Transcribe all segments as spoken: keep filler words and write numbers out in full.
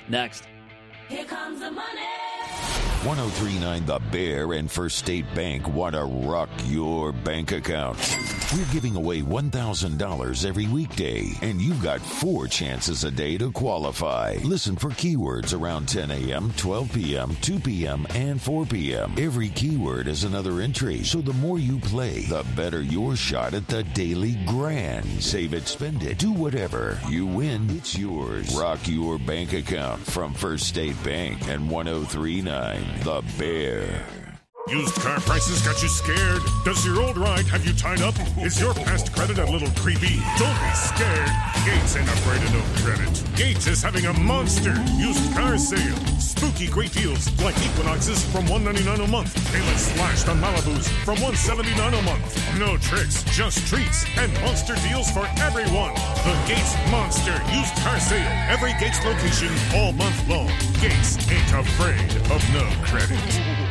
next. Here comes the money. one oh three point nine The Bear and First State Bank want to rock your bank account. We're giving away one thousand dollars every weekday, and you've got four chances a day to qualify. Listen for keywords around ten a.m., twelve p.m., two p.m., and four p.m. Every keyword is another entry, so the more you play, the better your shot at the daily grand. Save it, spend it, do whatever. You win, it's yours. Rock your bank account from First State Bank and one oh three point nine The Bear. Used car prices got you scared? Does your old ride have you tied up? Is your past credit a little creepy? Don't be scared. Gates ain't afraid of no credit. Gates is having a monster used car sale. Spooky great deals like Equinoxes from one hundred ninety-nine dollars a month. Payments slashed on Malibus from one hundred seventy-nine dollars a month. No tricks, just treats, and monster deals for everyone. The Gates Monster Used Car Sale. Every Gates location all month long. Gates ain't afraid of no credit.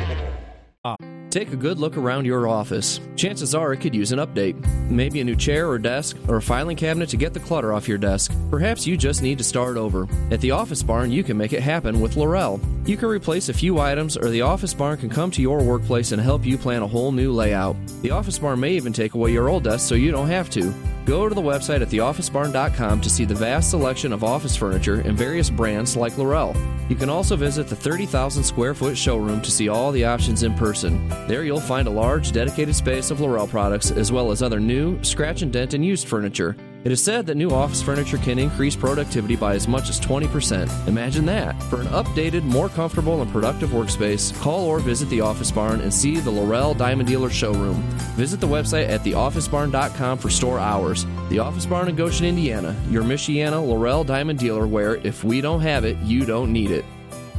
Take a good look around your office. Chances are it could use an update. Maybe a new chair or desk, or a filing cabinet to get the clutter off your desk. Perhaps you just need to start over. At the Office Barn, you can make it happen with Laurel. You can replace a few items, or the Office Barn can come to your workplace and help you plan a whole new layout. The Office Barn may even take away your old desk so you don't have to. Go to the website at the office barn dot com to see the vast selection of office furniture and various brands like Laurel. You can also visit the thirty thousand square foot showroom to see all the options in person. There you'll find a large dedicated space of Laurel products as well as other new, scratch and dent and used furniture. It is said that new office furniture can increase productivity by as much as twenty percent. Imagine that. For an updated, more comfortable and productive workspace, call or visit the Office Barn and see the Laurel Diamond Dealer showroom. Visit the website at the office barn dot com for store hours. The Office Barn in Goshen, Indiana, your Michiana Laurel Diamond Dealer where if we don't have it, you don't need it.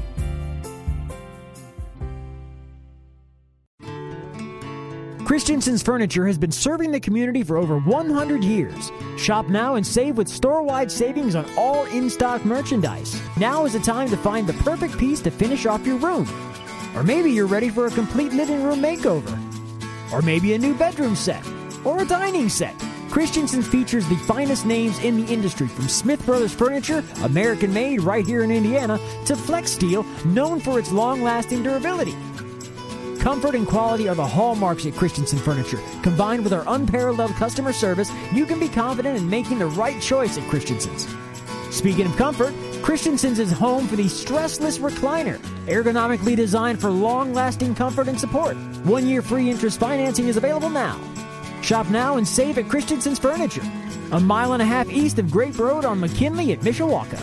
Christensen's Furniture has been serving the community for over one hundred years. Shop now and save with store-wide savings on all in-stock merchandise. Now is the time to find the perfect piece to finish off your room. Or maybe you're ready for a complete living room makeover. Or maybe a new bedroom set. Or a dining set. Christensen's features the finest names in the industry, from Smith Brothers Furniture, American-made right here in Indiana, to Flex Steel, known for its long-lasting durability. Comfort and quality are the hallmarks at Christensen Furniture. Combined with our unparalleled customer service, you can be confident in making the right choice at Christensen's. Speaking of comfort, Christensen's is home for the stressless recliner, ergonomically designed for long-lasting comfort and support. One-year free interest financing is available now. Shop now and save at Christensen's Furniture, a mile and a half east of Grape Road on McKinley at Mishawaka.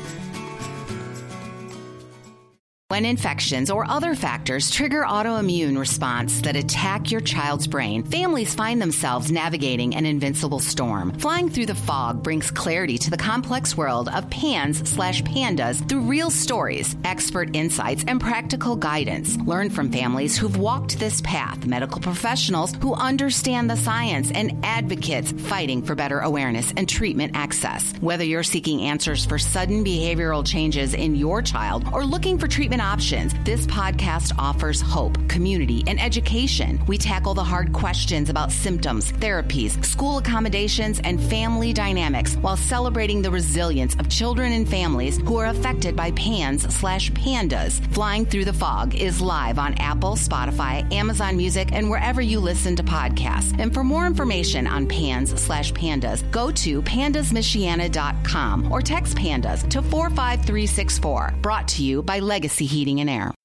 When infections or other factors trigger autoimmune response that attack your child's brain, families find themselves navigating an invincible storm. Flying Through the Fog brings clarity to the complex world of PANS slash PANDAS through real stories, expert insights, and practical guidance. Learn from families who've walked this path, medical professionals who understand the science, and advocates fighting for better awareness and treatment access. Whether you're seeking answers for sudden behavioral changes in your child or looking for treatment options, this podcast offers hope, community, and education. We tackle the hard questions about symptoms, therapies, school accommodations, and family dynamics while celebrating the resilience of children and families who are affected by PANS slash PANDAS. Flying Through the Fog is live on Apple, Spotify, Amazon Music, and wherever you listen to podcasts. And for more information on PANS slash PANDAS, go to pandas michiana dot com or text PANDAS to four five three six four. Brought to you by Legacy Heating and Air.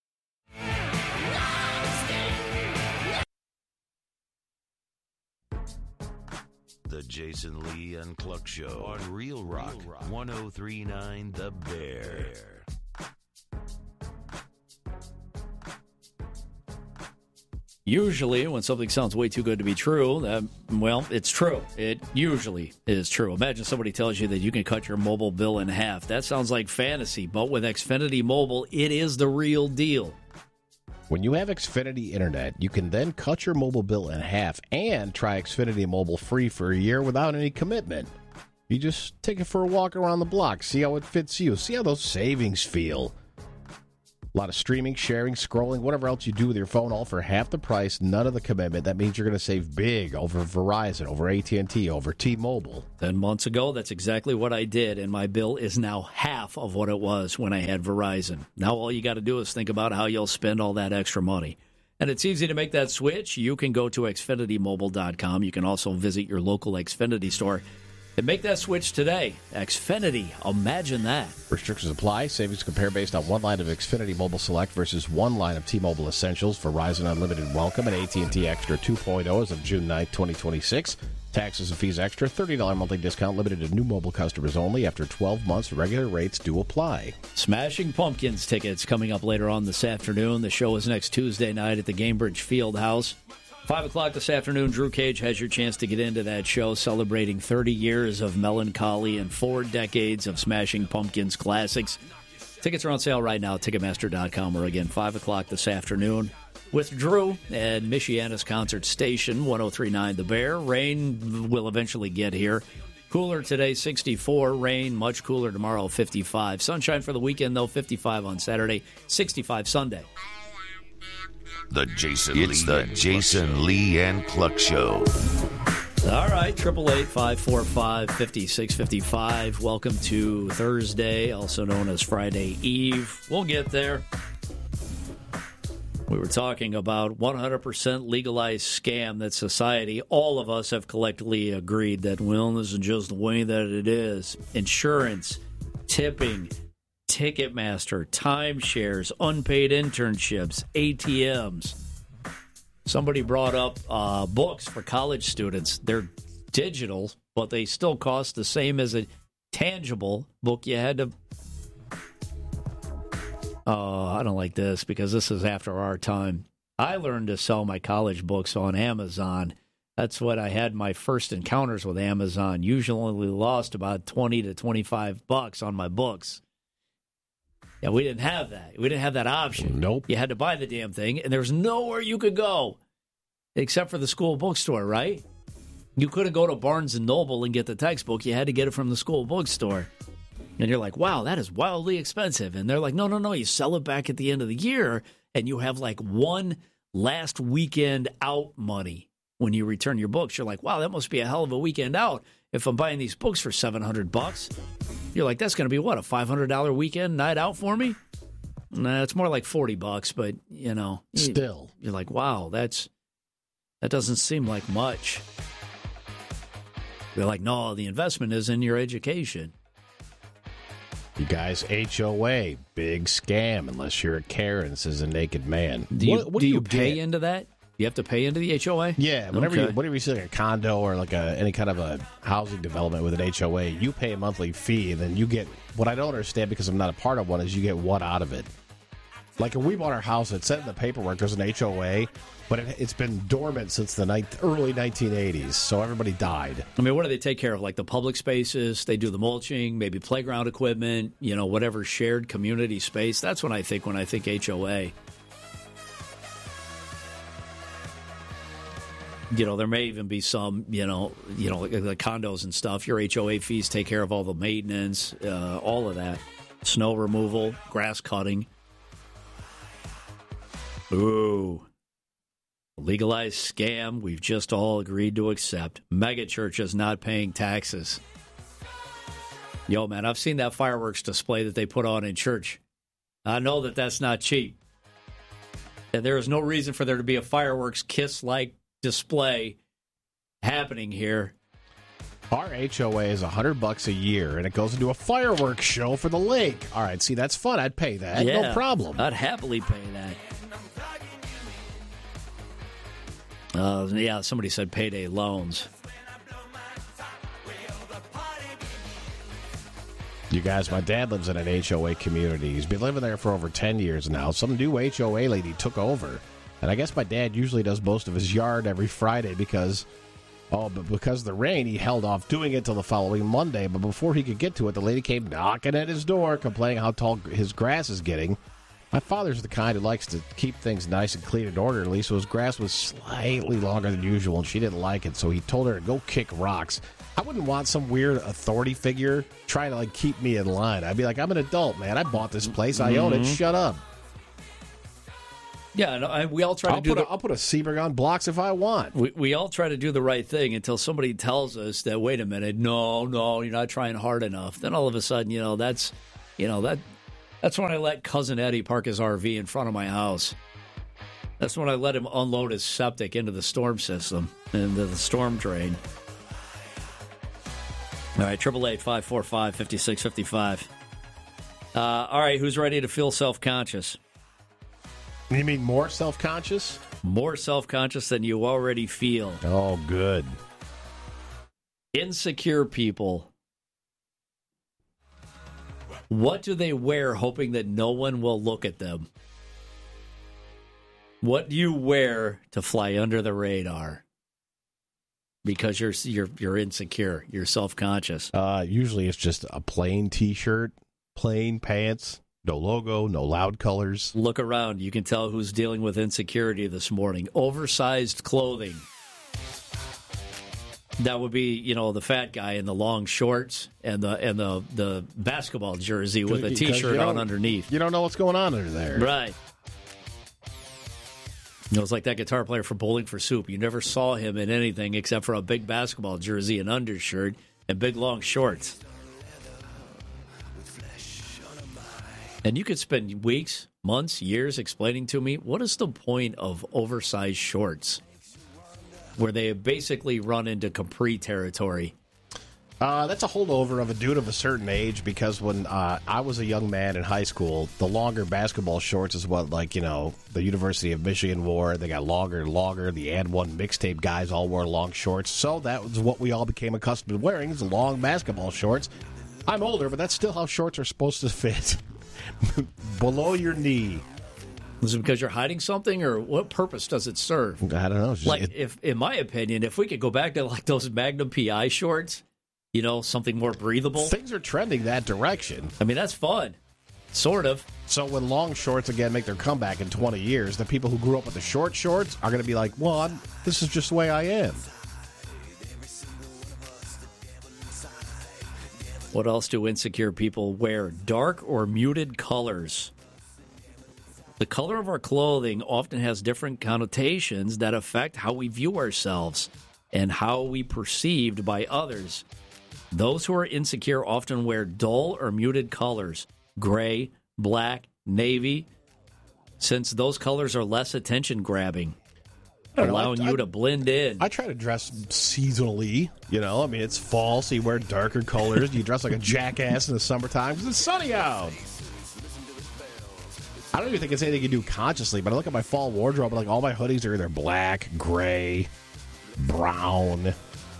The Jason Lee and Cluck Show on Real Rock, Real Rock. one oh three point nine The Bear. Usually, when something sounds way too good to be true, uh, well, it's true. It usually is true. Imagine somebody tells you that you can cut your mobile bill in half. That sounds like fantasy, but with Xfinity Mobile, it is the real deal. When you have Xfinity Internet, you can then cut your mobile bill in half and try Xfinity Mobile free for a year without any commitment. You just take it for a walk around the block, see how it fits you, see how those savings feel. A lot of streaming, sharing, scrolling, whatever else you do with your phone, all for half the price, none of the commitment. That means you're going to save big over Verizon, over A T and T, over T-Mobile. Ten months ago, that's exactly what I did, and my bill is now half of what it was when I had Verizon. Now all you got to do is think about how you'll spend all that extra money. And it's easy to make that switch. You can go to Xfinity Mobile dot com. You can also visit your local Xfinity store and make that switch today. Xfinity, imagine that. Restrictions apply. Savings compare based on one line of Xfinity Mobile Select versus one line of T-Mobile Essentials. Verizon Unlimited Welcome and A T and T Extra two point oh as of June ninth, twenty twenty-six. Taxes and fees extra. thirty dollars monthly discount limited to new mobile customers only. After twelve months, regular rates do apply. Smashing Pumpkins tickets coming up later on this afternoon. The show is next Tuesday night at the Gamebridge Fieldhouse. Five o'clock this afternoon, Drew Cage has your chance to get into that show, celebrating thirty years of melancholy and four decades of Smashing Pumpkins classics. Tickets are on sale right now at Ticketmaster dot com, or again, five o'clock this afternoon with Drew at Michiana's Concert Station, one oh three point nine The Bear. Rain will eventually get here. Cooler today, sixty-four. Rain, much cooler tomorrow, fifty-five. Sunshine for the weekend, though, fifty-five on Saturday, sixty-five Sunday. The Jason it's Lee the Jason Lee and Cluck Show. All right, triple eight five four five five six five five. Welcome to Thursday, also known as Friday Eve. We'll get there. We were talking about one hundred percent legalized scam that society, all of us have collectively agreed that, well, this is just the way that it is. Insurance, tipping, Ticketmaster, timeshares, unpaid internships, A T Ms. Somebody brought up uh, books for college students. They're digital, but they still cost the same as a tangible book you had to... Oh, I don't like this because this is after our time. I learned to sell my college books on Amazon. That's what I had my first encounters with Amazon. Usually only lost about twenty to twenty-five bucks on my books. Yeah, we didn't have that. We didn't have that option. Nope. You had to buy the damn thing, and there was nowhere you could go except for the school bookstore, right? You couldn't go to Barnes and Noble and get the textbook. You had to get it from the school bookstore. And you're like, wow, that is wildly expensive. And they're like, no, no, no. You sell it back at the end of the year, and you have like one last weekend out money when you return your books. You're like, wow, that must be a hell of a weekend out if I'm buying these books for seven hundred bucks. You're like, that's going to be what, a five hundred dollars weekend night out for me? Nah, it's more like forty bucks, but, you know. Still. You're like, wow, that's that doesn't seem like much. They're like, no, the investment is in your education. You guys, H O A, big scam, unless you're a Karen, says a naked man. Do you, what, what do do you, you pay get? into that? You have to pay into the H O A? Yeah, whenever okay. you whenever you see like a condo or like a, any kind of a housing development with an H O A, you pay a monthly fee, and then you get, what I don't understand because I'm not a part of one, is you get what out of it? Like when we bought our house, it said in the paperwork there's an H O A, but it, it's been dormant since the ni- early nineteen eighties, so everybody died. I mean, what do they take care of? Like the public spaces, they do the mulching, maybe playground equipment, you know, whatever shared community space. That's what I think when I think H O A. You know, there may even be some, you know, you know, like the condos and stuff. Your H O A fees take care of all the maintenance, uh, all of that. Snow removal, grass cutting. Ooh. Legalized scam we've just all agreed to accept. Mega churches not paying taxes. Yo, man, I've seen that fireworks display that they put on in church. I know that that's not cheap. And there is no reason for there to be a fireworks kiss-like display happening here. Our H O A is a hundred bucks a year, and it goes into a fireworks show for the lake. All right, see, that's fun. I'd pay that. Yeah, no problem. I'd happily pay that. Uh, yeah, somebody said payday loans. You guys, my dad lives in an H O A community. He's been living there for over ten years now. Some new H O A lady took over. And I guess my dad usually does most of his yard every Friday because, oh, but because of the rain, he held off doing it till the following Monday. But before he could get to it, the lady came knocking at his door, complaining how tall his grass is getting. My father's the kind who likes to keep things nice and clean and orderly, so his grass was slightly longer than usual, and she didn't like it, so he told her to go kick rocks. I wouldn't want some weird authority figure trying to, like, keep me in line. I'd be like, I'm an adult, man. I bought this place. I own it. Shut up. Yeah, no, I, we all try I'll to do put the, a, I'll put a Sebring on blocks if I want. we, we all try to do the right thing until somebody tells us that, wait a minute, no, no, you're not trying hard enough. Then all of a sudden, you know, that's, you know, that that's when I let Cousin Eddie park his R V in front of my house. That's when I let him unload his septic into the storm system, into the storm drain. All right, triple eight five four five fifty six fifty five. Uh, all right, who's ready to feel self-conscious? You mean more self-conscious? More self-conscious than you already feel. Oh, good. Insecure people. What do they wear hoping that no one will look at them? What do you wear to fly under the radar? Because you're you're you're insecure, you're self-conscious. Uh, usually it's just a plain T-shirt, plain pants, no logo, no loud colors. Look around. You can tell who's dealing with insecurity this morning. Oversized clothing. That would be, you know, the fat guy in the long shorts and the and the, the basketball jersey with a T-shirt on underneath. You don't know what's going on under there. Right. You know, it's like that guitar player for Bowling for Soup. You never saw him in anything except for a big basketball jersey and undershirt and big long shorts. And you could spend weeks, months, years explaining to me, what is the point of oversized shorts where they basically run into capri territory? Uh, that's a holdover of a dude of a certain age, because when uh, I was a young man in high school, the longer basketball shorts is what, like, you know, the University of Michigan wore. They got longer and longer. The And One mixtape guys all wore long shorts. So that was what we all became accustomed to wearing, is long basketball shorts. I'm older, but that's still how shorts are supposed to fit. Below your knee. Is it because you're hiding something, or what purpose does it serve? I don't know. It's just, Like, it, if, in my opinion, if we could go back to like those Magnum P I shorts, you know, something more breathable. things are trending that direction. I mean, that's fun. Sort of. So when long shorts again make their comeback in twenty years, the people who grew up with the short shorts are going to be like, well, I'm, this is just the way I am. What else do insecure people wear? Dark or muted colors. The color of our clothing often has different connotations that affect how we view ourselves and how we perceived by others. Those who are insecure often wear dull or muted colors, gray, black, navy, since those colors are less attention-grabbing, allowing know, I, you I, to blend in. I try to dress seasonally, you know. I mean, it's fall, so you wear darker colors. You dress like a jackass in the summertime because it's sunny out. I don't even think it's anything you do consciously, but I look at my fall wardrobe, and like all my hoodies are either black, gray, brown.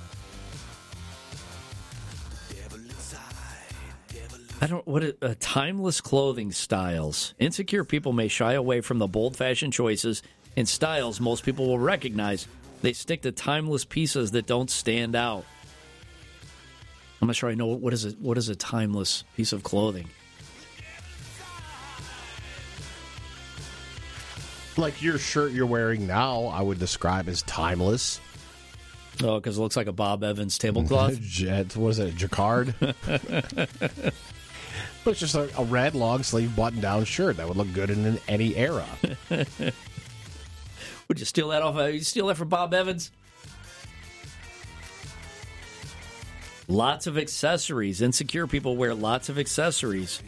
I don't what it, uh, timeless clothing styles. Insecure people may shy away from the bold fashion choices and styles most people will recognize. They stick to timeless pieces that don't stand out. I'm not sure I know what is it. What is a timeless piece of clothing? Like your shirt you're wearing now, I would describe as timeless. Oh, because it looks like a Bob Evans tablecloth. Jet, what is it, jacquard? But it's just a, a red long sleeve button down shirt that would look good in any era. Would you steal that off? Uh, you steal that from Bob Evans? Lots of accessories. Insecure people wear lots of accessories.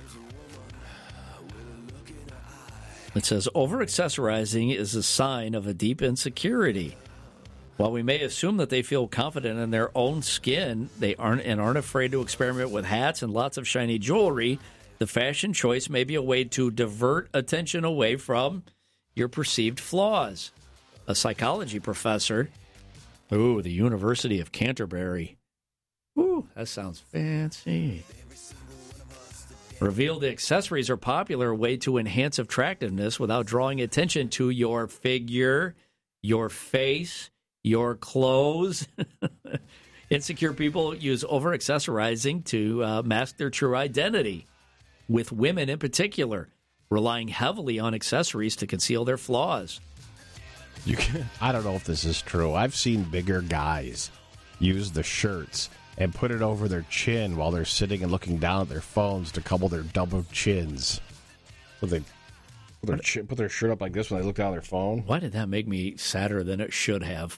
It says over-accessorizing is a sign of a deep insecurity. While we may assume that they feel confident in their own skin, they aren't and aren't afraid to experiment with hats and lots of shiny jewelry. The fashion choice may be a way to divert attention away from your perceived flaws. A psychology professor, ooh, the University of Canterbury. Ooh, that sounds fancy. Revealed the accessories are a popular way to enhance attractiveness without drawing attention to your figure, your face, your clothes. Insecure people use over-accessorizing to uh, mask their true identity, with women in particular, relying heavily on accessories to conceal their flaws. You can, I don't know if this is true. I've seen bigger guys use the shirts and put it over their chin while they're sitting and looking down at their phones to cover their double chins. So they Put their, put their shirt up like this when they look down at their phone. Why did that make me sadder than it should have?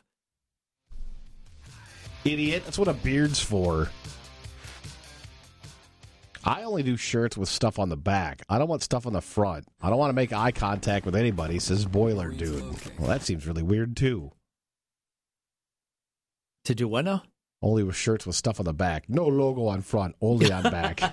Idiot. That's what a beard's for. I only do shirts with stuff on the back. I don't want stuff on the front. I don't want to make eye contact with anybody, says Boiler Dude. Well, that seems really weird, too. To do what now? Only with shirts with stuff on the back. No logo on front, only on back.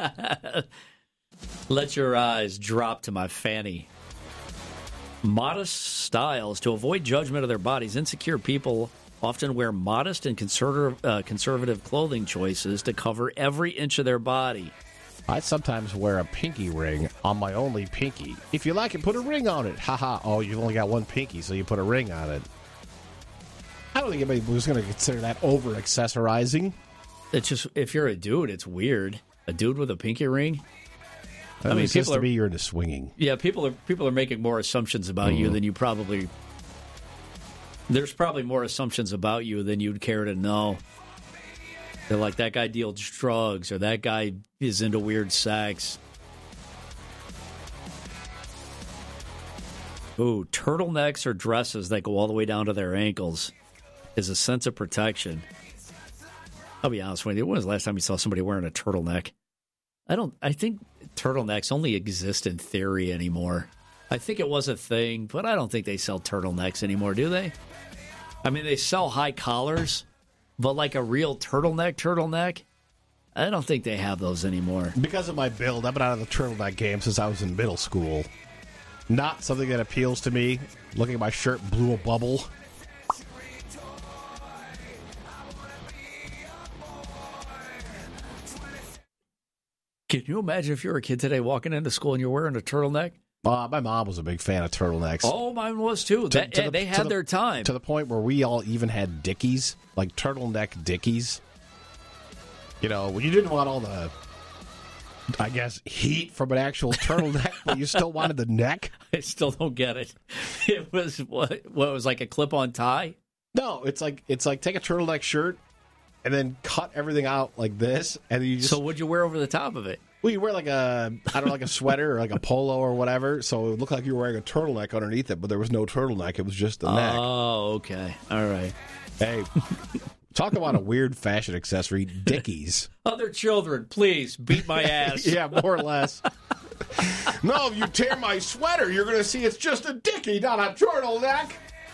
Let your eyes drop to my fanny. Modest styles. To avoid judgment of their bodies, insecure people often wear modest and conservative, uh, conservative clothing choices to cover every inch of their body. I sometimes wear a pinky ring on my only pinky. If you like it, put a ring on it. Haha. Oh, you've only got one pinky, so you put a ring on it. I don't think anybody was going to consider that over-accessorizing. It's just, if you're a dude, it's weird. A dude with a pinky ring? I, I mean, it seems to be you're into swinging. Yeah, people are people are making more assumptions about mm-hmm. you than you probably... There's probably more assumptions about you than you'd care to know. They're like, that guy deals drugs, or that guy is into weird sex. Ooh, turtlenecks or dresses that go all the way down to their ankles is a sense of protection. I'll be honest with you. When was the last time you saw somebody wearing a turtleneck? I don't. I think turtlenecks only exist in theory anymore. I think it was a thing, but I don't think they sell turtlenecks anymore, do they? I mean, they sell high collars, but like a real turtleneck, turtleneck, I don't think they have those anymore. Because of my build, I've been out of the turtleneck game since I was in middle school. Not something that appeals to me. Looking at my shirt blew a bubble. Can you imagine if you were a kid today walking into school and you're wearing a turtleneck? Uh, my mom was a big fan of turtlenecks. Oh, mine was too. To, that, to the, they had the, their time. To the point where we all even had dickies, like turtleneck dickies. You know, when you didn't want all the, I guess, heat from an actual turtleneck, but you still wanted the neck. I still don't get it. It was what? What it was like a clip-on tie? No, it's like it's like take a turtleneck shirt and then cut everything out like this, and you just. So what'd you wear over the top of it? Well, you wear like a, I don't know, like a sweater or like a polo or whatever, so it would look like you were wearing a turtleneck underneath it, but there was no turtleneck. It was just the neck. Oh, okay. All right. Hey, talk about a weird fashion accessory, dickies. Other children, please, beat my ass. Yeah, more or less. No, if you tear my sweater, you're going to see it's just a dickie, not a turtleneck.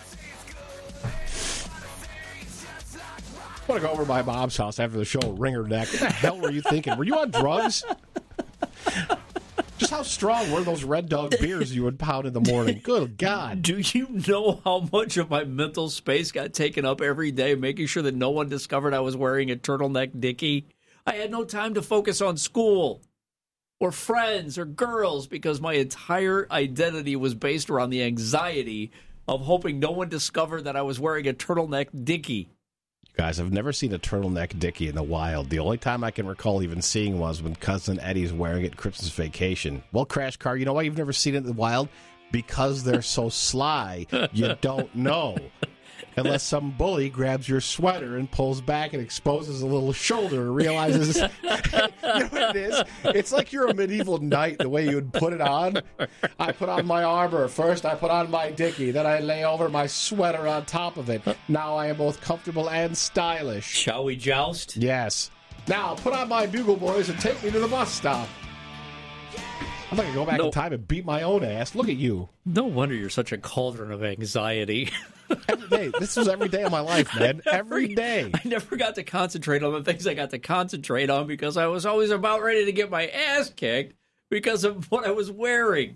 I want to go over to my mom's house after the show, wring her neck. What the hell were you thinking? Were you on drugs? Just how strong were those Red Dog beers you would pound in the morning? Good God. Do you know how much of my mental space got taken up every day making sure that no one discovered I was wearing a turtleneck dickie? I had no time to focus on school or friends or girls because my entire identity was based around the anxiety of hoping no one discovered that I was wearing a turtleneck dickie. Guys, I've never seen a turtleneck dickie in the wild. The only time I can recall even seeing was when Cousin Eddie's wearing it Christmas vacation. Well, Crash Car, you know why you've never seen it in the wild? Because they're so sly, you don't know. Unless some bully grabs your sweater and pulls back and exposes a little shoulder and realizes, you know what it is? It's like you're a medieval knight, the way you would put it on. I put on my armor. First, I put on my dickie. Then I lay over my sweater on top of it. Now I am both comfortable and stylish. Shall we joust? Yes. Now, put on my bugle boys and take me to the bus stop. I'm not going to go back no. in time and beat my own ass. Look at you. No wonder you're such a cauldron of anxiety. Every day. This was every day of my life, man. Every day. I never got to concentrate on the things I got to concentrate on because I was always about ready to get my ass kicked because of what I was wearing.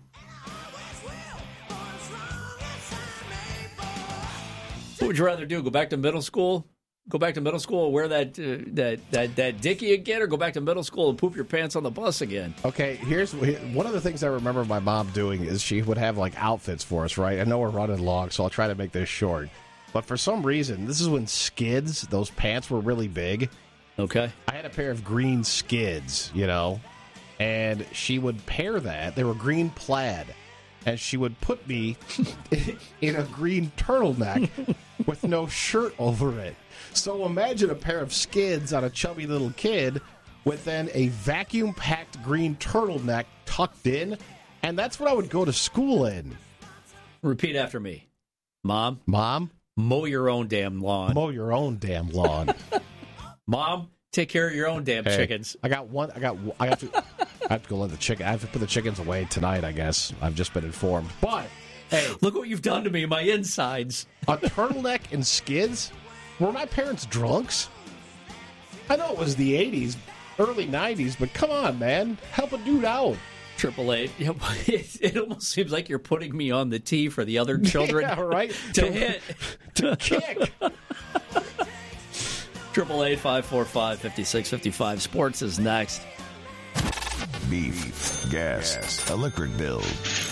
What would you rather do? Go back to middle school? Go back to middle school and wear that uh, that that that dickie again, or go back to middle school and poop your pants on the bus again? Okay, here's one of the things I remember my mom doing is she would have like outfits for us, right? I know we're running long, so I'll try to make this short. But for some reason, this is when Skids, those pants were really big. Okay. I had a pair of green Skids, you know, and she would pair that. They were green plaid. And she would put me in a green turtleneck with no shirt over it. So imagine a pair of Skids on a chubby little kid with then a vacuum-packed green turtleneck tucked in. And that's what I would go to school in. Repeat after me. Mom. Mom. Mow your own damn lawn. Mow your own damn lawn. Mom, take care of your own damn hey, chickens. I got one. I got. I have to. I have to go let the chicken. I have to put the chickens away tonight. I guess I've just been informed. But hey, look what you've done to me, my insides. A turtleneck and skids. Were my parents drunks? I know it was the eighties, early nineties, but come on, man, help a dude out. Triple A. It, it almost seems like you're putting me on the tee for the other children. Yeah, right. To, to hit. To kick. Triple eight five four five fifty six fifty five. Sports is next. Beef, gas, gas, electric bill.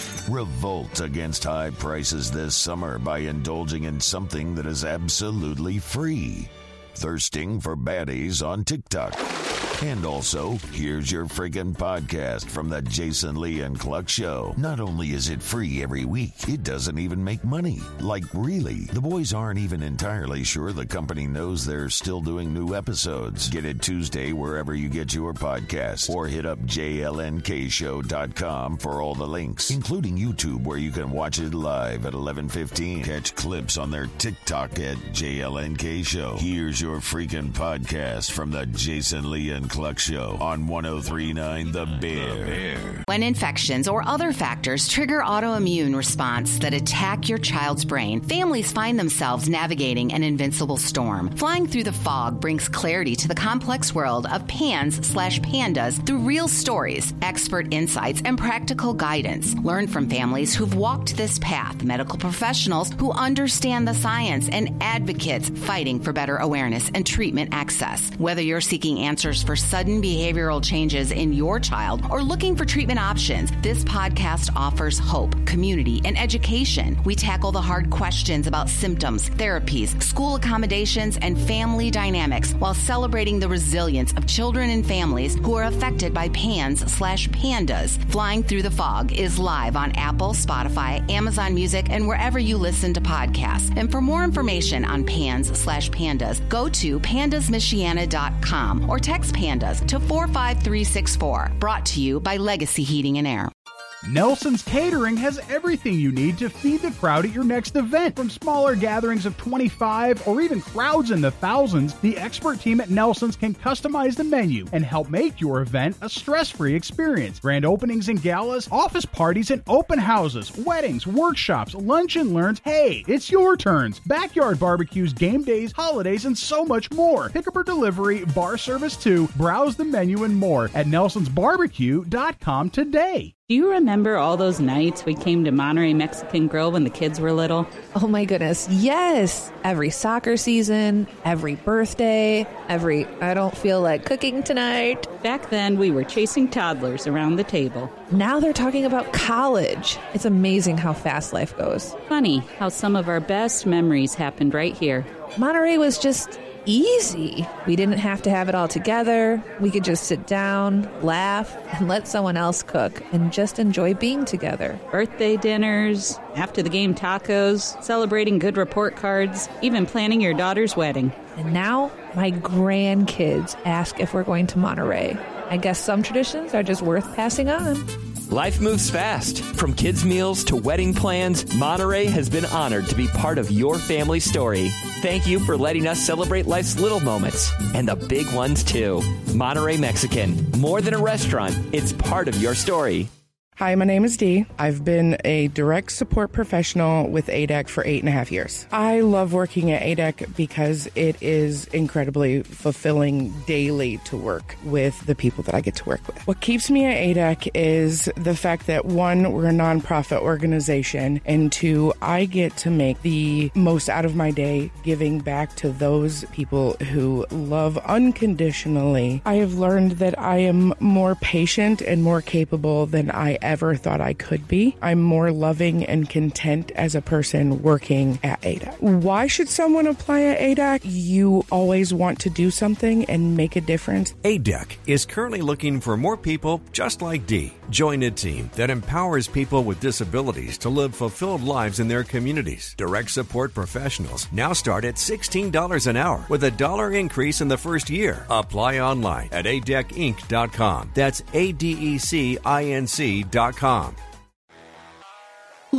Revolt against high prices this summer by indulging in something that is absolutely free. Thirsting for baddies on TikTok. And also, here's your freaking podcast from the Jason Lee and Cluck Show. Not only is it free every week, it doesn't even make money. Like, really, the boys aren't even entirely sure the company knows they're still doing new episodes. Get it Tuesday wherever you get your podcasts, or hit up J L N K show dot com for all the links, including YouTube where you can watch it live at eleven fifteen. Catch clips on their TikTok at J L N K Show. Here's your freaking podcast from the Jason Lee and Cluck Show on one oh three point nine The Bear. When infections or other factors trigger autoimmune response that attack your child's brain, families find themselves navigating an invincible storm. Flying through the fog brings clarity to the complex world of PANS slash pandas through real stories, expert insights, and practical guidance. Learn from families who've walked this path, medical professionals who understand the science, and advocates fighting for better awareness and treatment access. Whether you're seeking answers for sudden behavioral changes in your child or looking for treatment options, this podcast offers hope, community, and education. We tackle the hard questions about symptoms, therapies, school accommodations, and family dynamics while celebrating the resilience of children and families who are affected by PANS slash pandas. Flying Through the Fog is live on Apple, Spotify, Amazon Music, and wherever you listen to podcasts. And for more information on PANS slash pandas, go to pandas michiana dot com or text pandas to four five three six four. Brought to you by Legacy Heating and Air. Nelson's Catering has everything you need to feed the crowd at your next event. From smaller gatherings of twenty-five or even crowds in the thousands, the expert team at Nelson's can customize the menu and help make your event a stress-free experience. Grand openings and galas, office parties and open houses, weddings, workshops, lunch and learns. Hey, it's your turns. Backyard barbecues, game days, holidays, and so much more. Pickup or delivery, bar service too. Browse the menu and more at nelsons barbecue dot com today. Do you remember all those nights we came to Monterey Mexican Grill when the kids were little? Oh my goodness, yes! Every soccer season, every birthday, every I don't feel like cooking tonight. Back then, we were chasing toddlers around the table. Now they're talking about college. It's amazing how fast life goes. Funny how some of our best memories happened right here. Monterey was just easy. We didn't have to have it all together. We could just sit down, laugh, and let someone else cook and just enjoy being together. Birthday dinners, after the game tacos, celebrating good report cards, even planning your daughter's wedding. And now my grandkids ask if we're going to Monterey. I guess some traditions are just worth passing on. Life moves fast. From kids' meals to wedding plans, Monterey has been honored to be part of your family story. Thank you for letting us celebrate life's little moments and the big ones, too. Monterey Mexican. More than a restaurant, it's part of your story. Hi, my name is Dee. I've been a direct support professional with A D E C for eight and a half years. I love working at A D E C because it is incredibly fulfilling daily to work with the people that I get to work with. What keeps me at A D E C is the fact that, one, we're a nonprofit organization, and two, I get to make the most out of my day giving back to those people who love unconditionally. I have learned that I am more patient and more capable than I ever ever thought I could be. I'm more loving and content as a person working at A D E C. Why should someone apply at A D E C? You always want to do something and make a difference. A D E C is currently looking for more people just like Dee. Join a team that empowers people with disabilities to live fulfilled lives in their communities. Direct support professionals now start at sixteen dollars an hour with a dollar increase in the first year. Apply online at A D E C inc dot com. That's A D E C I N C dot com.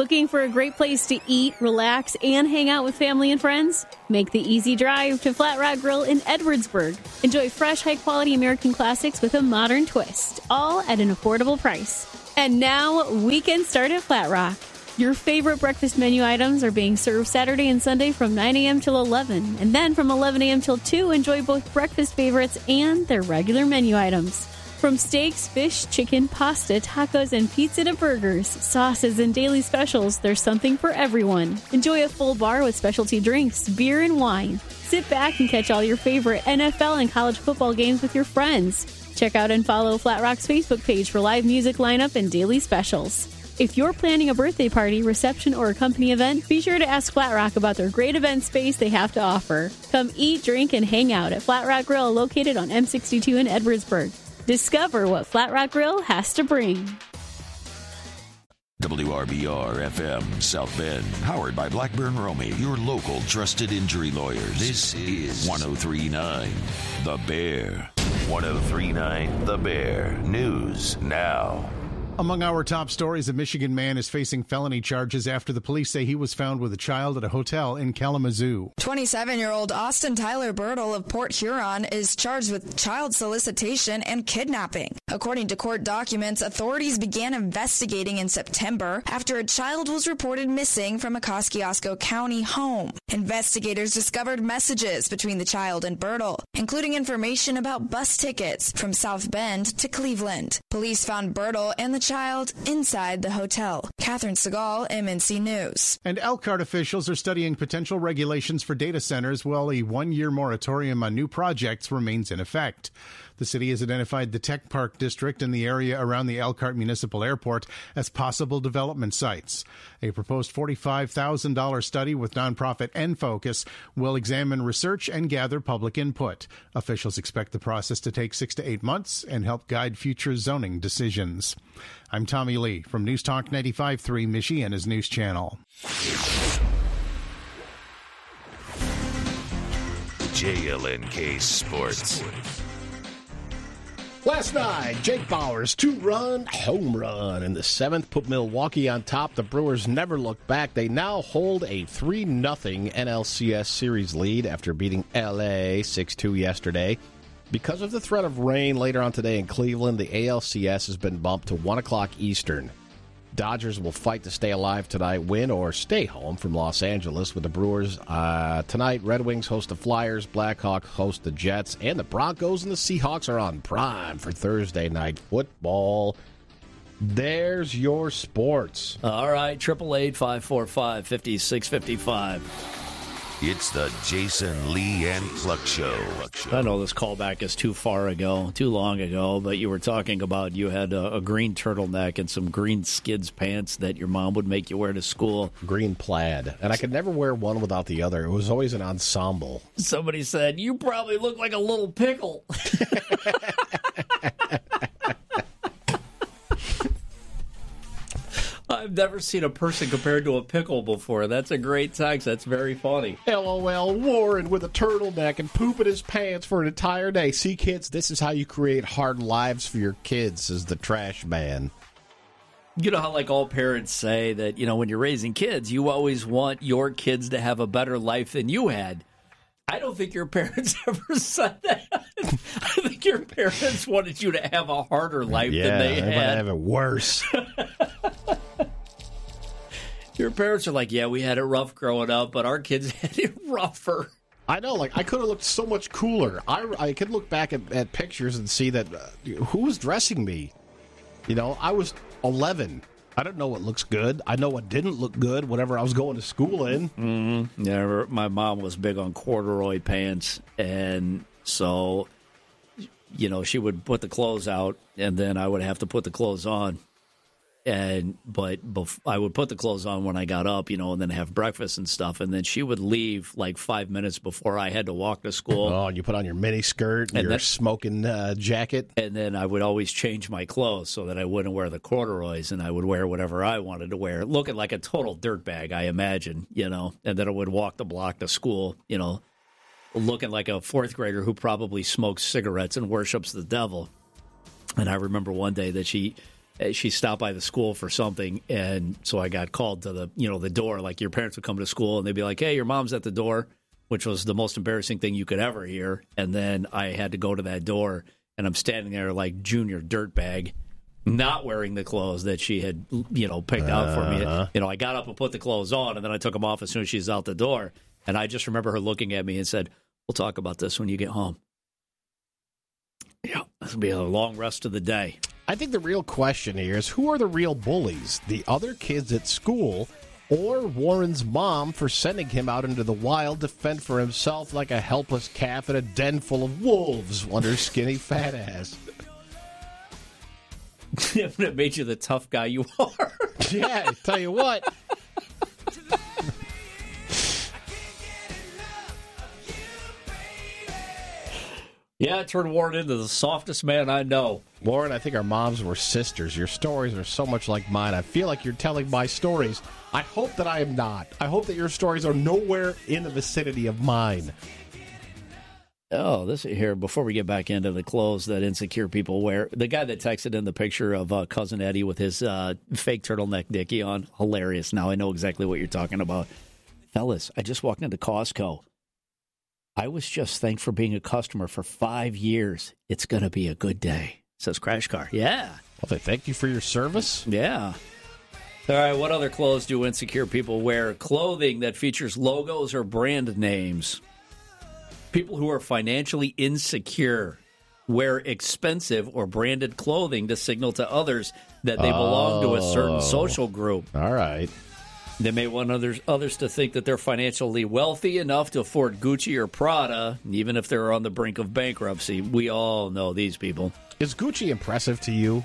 Looking for a great place to eat, relax, and hang out with family and friends? Make the easy drive to Flat Rock Grill in Edwardsburg. Enjoy fresh, high-quality American classics with a modern twist, all at an affordable price. And now, weekends start at Flat Rock. Your favorite breakfast menu items are being served Saturday and Sunday from nine a.m. till eleven. And then from eleven a.m. till two, enjoy both breakfast favorites and their regular menu items. From steaks, fish, chicken, pasta, tacos, and pizza to burgers, sauces, and daily specials, there's something for everyone. Enjoy a full bar with specialty drinks, beer, and wine. Sit back and catch all your favorite N F L and college football games with your friends. Check out and follow Flat Rock's Facebook page for live music lineup and daily specials. If you're planning a birthday party, reception, or a company event, be sure to ask Flat Rock about their great event space they have to offer. Come eat, drink, and hang out at Flat Rock Grill, located on M sixty-two in Edwardsburg. Discover what Flat Rock Grill has to bring. W R B R F M South Bend, powered by Blackburn Romey, your local trusted injury lawyers. This is one oh three point nine The Bear. one oh three point nine The Bear. News now. Among our top stories, a Michigan man is facing felony charges after the police say he was found with a child at a hotel in Kalamazoo. twenty-seven-year-old Austin Tyler Bertle of Port Huron is charged with child solicitation and kidnapping. According to court documents, authorities began investigating in September after a child was reported missing from a Kosciuszko County home. Investigators discovered messages between the child and Bertle, including information about bus tickets from South Bend to Cleveland. Police found Bertle and the child inside the hotel. Catherine Segal, M N C News. And Elkhart officials are studying potential regulations for data centers while a one-year moratorium on new projects remains in effect. The city has identified the Tech Park district and the area around the Elkhart Municipal Airport as possible development sites. A proposed forty-five thousand dollars study with nonprofit N-Focus will examine research and gather public input. Officials expect the process to take six to eight months and help guide future zoning decisions. I'm Tommy Lee from News Talk ninety-five point three, Michiana's News Channel. J L N K Sports. Last night, Jake Bauers' two-run home run in the seventh put Milwaukee on top. The Brewers never looked back. They now hold a three nothing N L C S series lead after beating L A six two yesterday. Because of the threat of rain later on today in Cleveland, the A L C S has been bumped to one o'clock Eastern. Dodgers will fight to stay alive tonight, win or stay home from Los Angeles with the Brewers. Uh, tonight, Red Wings host the Flyers, Blackhawks host the Jets, and the Broncos and the Seahawks are on prime for Thursday night football. There's your sports. All right, triple eight five four five five six five five. It's the Jason Lee and Cluck Show. I know this callback is too far ago, too long ago, but you were talking about you had a, a green turtleneck and some green skids pants that your mom would make you wear to school. Green plaid. And I could never wear one without the other. It was always an ensemble. Somebody said, you probably look like a little pickle. I've never seen a person compared to a pickle before. That's a great text. That's very funny. LOL, Warren with a turtleneck and poop in his pants for an entire day. See, kids, this is how you create hard lives for your kids, says the trash man. You know how, like, all parents say that, you know, when you're raising kids, you always want your kids to have a better life than you had. I don't think your parents ever said that. I think your parents wanted you to have a harder life yeah, than they had. had. Have it worse. Your parents are like, yeah, we had it rough growing up, but our kids had it rougher. I know, like, I could have looked so much cooler. I, I could look back at, at pictures and see that, uh, who was dressing me? You know, I was eleven. I don't know what looks good. I know what didn't look good, whatever I was going to school in. Mm-hmm. Yeah, my mom was big on corduroy pants, and so, you know, she would put the clothes out, and then I would have to put the clothes on. And but bef- I would put the clothes on when I got up, you know, and then have breakfast and stuff. And then she would leave like five minutes before I had to walk to school. Oh, and you put on your mini skirt and, and your then, smoking uh, jacket. And then I would always change my clothes so that I wouldn't wear the corduroys, and I would wear whatever I wanted to wear, looking like a total dirtbag, I imagine, you know. And then I would walk the block to school, you know, looking like a fourth grader who probably smokes cigarettes and worships the devil. And I remember one day that she she stopped by the school for something, and so I got called to the you know the door. Like your parents would come to school, and they'd be like, "Hey, your mom's at the door," which was the most embarrassing thing you could ever hear. And then I had to go to that door, and I'm standing there like junior dirtbag, not wearing the clothes that she had you know picked out for me. Uh-huh. You know, I got up and put the clothes on, and then I took them off as soon as she's out the door. And I just remember her looking at me and said, "We'll talk about this when you get home." Yeah, this will be a long rest of the day. I think the real question here is who are the real bullies? The other kids at school or Warren's mom for sending him out into the wild to fend for himself like a helpless calf in a den full of wolves under her skinny fat ass? It made you the tough guy you are. Yeah, I tell you what. Yeah, it turned Warren into the softest man I know. Warren, I think our moms were sisters. Your stories are so much like mine. I feel like you're telling my stories. I hope that I am not. I hope that your stories are nowhere in the vicinity of mine. Oh, this here, before we get back into the clothes that insecure people wear, the guy that texted in the picture of uh, Cousin Eddie with his uh, fake turtleneck dickie on, hilarious. Now I know exactly what you're talking about. Fellas, I just walked into Costco. I was just thanked for being a customer for five years. It's going to be a good day, says Crash Car. Yeah. Well, they thank you for your service. Yeah. All right, what other clothes do insecure people wear? Clothing that features logos or brand names. People who are financially insecure wear expensive or branded clothing to signal to others that they belong to a certain social group. All right. They may want others others to think that they're financially wealthy enough to afford Gucci or Prada, even if they're on the brink of bankruptcy. We all know these people. Is Gucci impressive to you?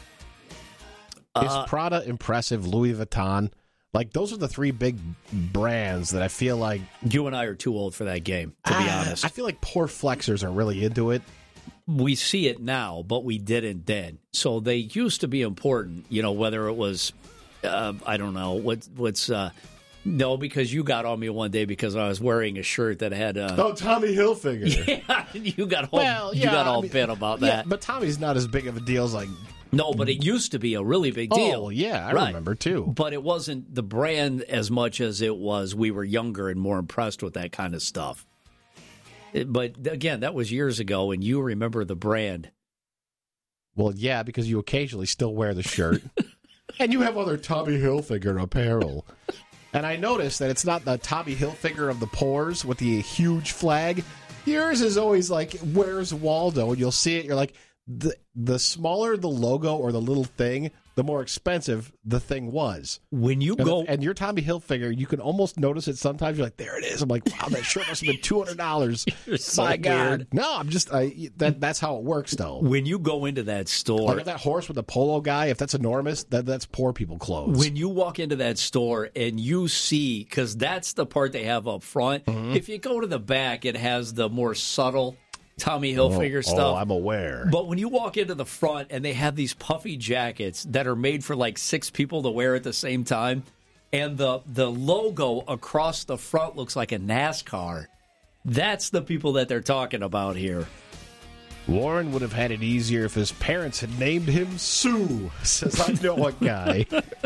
Uh, Is Prada impressive? Louis Vuitton? Like, those are the three big brands that I feel like... You and I are too old for that game, to be uh, honest. I feel like poor flexers are really into it. We see it now, but we didn't then. So they used to be important, you know, whether it was... Uh, I don't know what what's uh, no because you got on me one day because I was wearing a shirt that had uh, oh Tommy Hilfiger. Yeah, you got all well, yeah, you got all I mean, bent about yeah, that. But Tommy's not as big of a deal as like no, but it used to be a really big deal. Oh yeah, I right. remember too. But it wasn't the brand as much as it was. We were younger and more impressed with that kind of stuff. It, but again, that was years ago, and you remember the brand. Well, yeah, because you occasionally still wear the shirt. And you have other Tommy Hilfiger apparel. And I noticed that it's not the Tommy Hilfiger of the pores with the huge flag. Yours is always like, where's Waldo? And you'll see it, you're like, the the smaller the logo or the little thing, the more expensive the thing was. When you and go... And your Tommy Hilfiger, you can almost notice it sometimes. You're like, there it is. I'm like, wow, that shirt must have been two hundred dollars. So My God. weird. No, I'm just, I, that that's how it works, though. When you go into that store... Like if that horse with the polo guy, if that's enormous, that that's poor people clothes. When you walk into that store and you see, because that's the part they have up front. Mm-hmm. If you go to the back, it has the more subtle Tommy Hilfiger oh, stuff. Oh, I'm aware. But when you walk into the front and they have these puffy jackets that are made for like six people to wear at the same time, and the the logo across the front looks like a NASCAR, that's the people that they're talking about here. Warren would have had it easier if his parents had named him Sue, says I know a guy.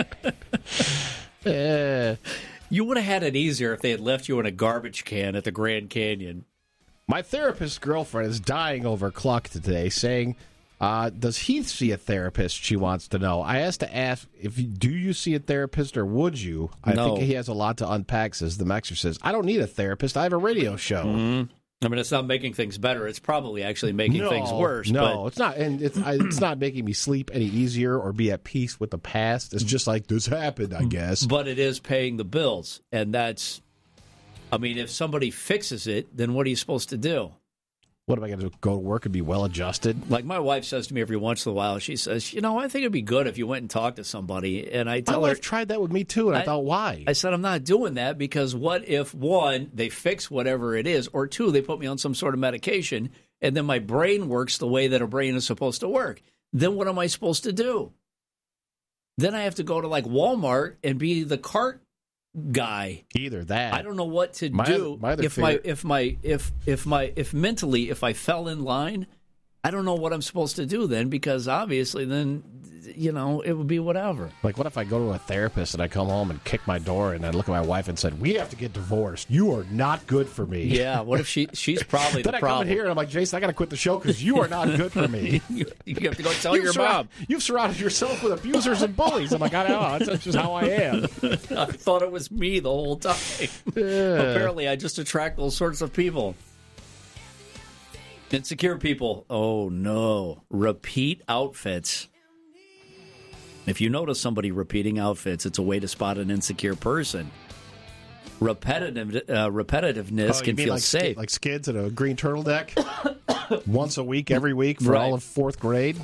uh, you would have had it easier if they had left you in a garbage can at the Grand Canyon. My therapist's girlfriend is dying over Cluck today, saying, uh, does Heath see a therapist? She wants to know. I asked to ask, if you, do you see a therapist or would you? I no. think he has a lot to unpack, says the Mexer says. I don't need a therapist. I have a radio show. Mm-hmm. I mean, it's not making things better. It's probably actually making no, things worse. No, but... it's not. And it's, I, it's not making me sleep any easier or be at peace with the past. It's just like, this happened, I guess. But it is paying the bills, and that's... I mean, if somebody fixes it, then what are you supposed to do? What am I going to do? Go to work and be well-adjusted? Like my wife says to me every once in a while, she says, you know, I think it'd be good if you went and talked to somebody. And I tell my her... wife tried that with me, too, and I, I thought, why? I said, I'm not doing that because what if, one, they fix whatever it is, or two, they put me on some sort of medication, and then my brain works the way that a brain is supposed to work. Then what am I supposed to do? Then I have to go to, like, Walmart and be the cart guy. Either that. I don't know what to my do other, my other if fear. my if my if if my if mentally if I fell in line, I don't know what I'm supposed to do then, because obviously then you know, it would be whatever. Like, what if I go to a therapist and I come home and kick my door and I look at my wife and said, we have to get divorced. You are not good for me. Yeah, what if she she's probably then the I problem. come in here and I'm like, Jason, I got to quit the show because you are not good for me. you, you have to go tell you've your surround, mom. You've surrounded yourself with abusers and bullies. I'm like, I know. That's, that's just how I am. I thought it was me the whole time. Yeah. Apparently, I just attract those sorts of people. Insecure people. Oh, no. Repeat outfits. If you notice somebody repeating outfits, it's a way to spot an insecure person. Repetitive uh, repetitiveness oh, can feel like safe. Sk- like skids in a green turtleneck? Once a week, every week for Right. all of fourth grade?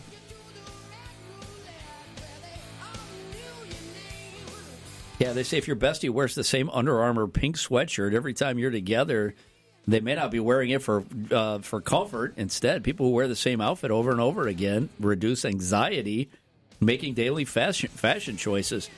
Yeah, they say if your bestie wears the same Under Armour pink sweatshirt every time you're together, they may not be wearing it for uh, for comfort. Instead, people who wear the same outfit over and over again reduce anxiety, making daily fashion fashion choices.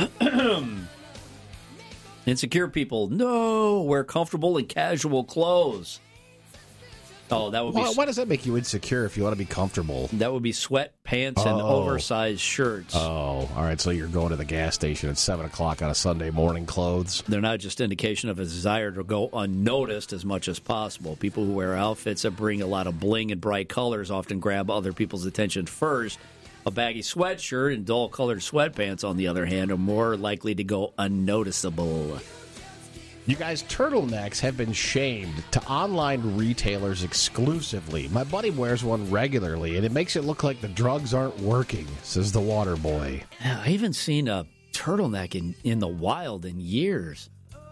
Insecure people, no, wear comfortable and casual clothes. Oh, that would be. Why, why does that make you insecure if you want to be comfortable? That would be sweatpants and Oh. oversized shirts. Oh, all right. So you're going to the gas station at seven o'clock on a Sunday morning clothes. They're not just indication of a desire to go unnoticed as much as possible. People who wear outfits that bring a lot of bling and bright colors often grab other people's attention first. A baggy sweatshirt and dull-colored sweatpants, on the other hand, are more likely to go unnoticeable. You guys, turtlenecks have been shamed to online retailers exclusively. My buddy wears one regularly, and it makes it look like the drugs aren't working, says the water boy. Yeah, I haven't seen a turtleneck in, in the wild in years.